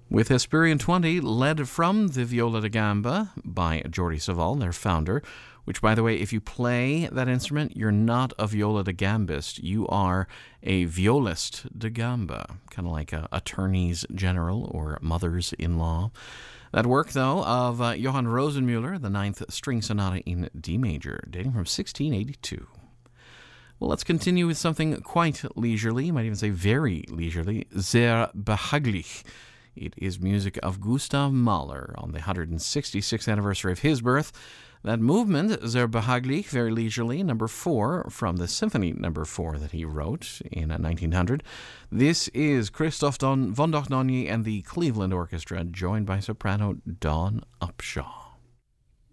With Hesperian 20, led from the Viola da Gamba by Jordi Savall, their founder, which, by the way, if you play that instrument, you're not a viola da gambist. You are a violist da gamba, kind of like attorneys general or mothers-in-law. That work, though, of Johann Rosenmüller, the Ninth String Sonata in D major, dating from 1682. Well, let's continue with something quite leisurely, you might even say very leisurely, Sehr behaglich. It is music of Gustav Mahler on the 166th anniversary of his birth. That movement, Sehr behaglich, very leisurely, number 4 from the Symphony number 4 that he wrote in 1900. This is Christoph von Dohnanyi and the Cleveland Orchestra, joined by soprano Dawn Upshaw.